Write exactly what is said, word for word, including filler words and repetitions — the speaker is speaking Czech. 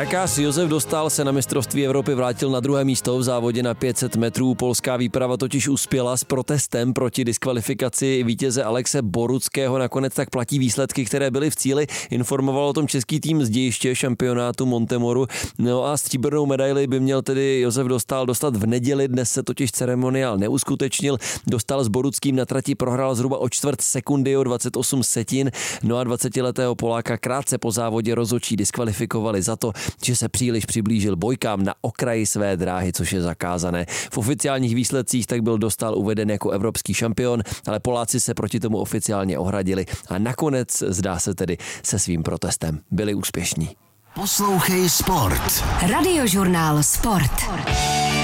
Kajakář Josef Dostál se na mistrovství Evropy vrátil na druhé místo v závodě na pět set metrů. Polská výprava totiž uspěla s protestem proti diskvalifikaci vítěze Alexe Boruckého. Nakonec tak platí výsledky, které byly v cíli. Informoval o tom český tým z dějiště šampionátu Montemoru. No a stříbrnou medaili by měl tedy Josef Dostál dostat v neděli. Dnes se totiž ceremoniál neuskutečnil. Dostal s Boruckým na trati prohrál zhruba o čtvrt sekundy, o dvacet osm setin. No a dvacetiletého Poláka krátce po závodě rozhodčí diskvalifikovali za to, že se příliš přiblížil bojkám na okraji své dráhy, což je zakázané. V oficiálních výsledcích tak byl Dostál uveden jako evropský šampion, ale Poláci se proti tomu oficiálně ohradili a nakonec, zdá se tedy, se svým protestem byli úspěšní. Poslouchej Sport. Radiožurnál Sport.